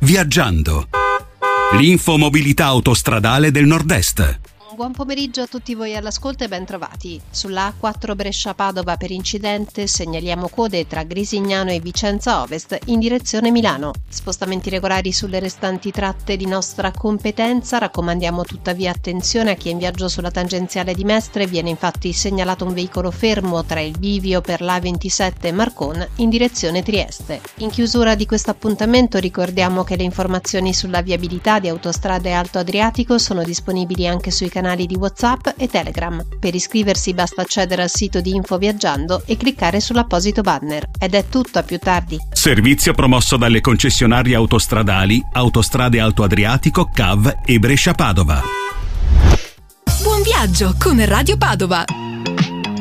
Viaggiando. L'infomobilità autostradale del Nord-Est. Buon pomeriggio a tutti voi all'ascolto e ben trovati. Sulla A4 Brescia-Padova per incidente segnaliamo code tra Grisignano e Vicenza Ovest in direzione Milano. Spostamenti regolari sulle restanti tratte di nostra competenza, raccomandiamo tuttavia attenzione a chi è in viaggio sulla tangenziale di Mestre. Viene infatti segnalato un veicolo fermo tra il bivio per l'A27 e Marcon in direzione Trieste. In chiusura di questo appuntamento ricordiamo che le informazioni sulla viabilità di Autostrade Alto Adriatico sono disponibili anche sui canali di WhatsApp e Telegram. Per iscriversi basta accedere al sito di Info Viaggiando e cliccare sull'apposito banner. Ed è tutto, a più tardi. Servizio promosso dalle concessionarie autostradali Autostrade Alto Adriatico, CAV e Brescia Padova. Buon viaggio con Radio Padova.